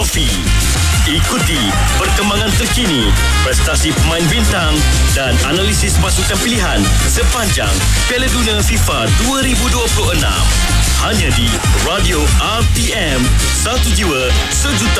Afi. Ikuti perkembangan terkini, prestasi pemain bintang dan analisis pasukan pilihan sepanjang Piala Dunia FIFA 2026. Hanya di Radio RTM, satu jiwa sejuta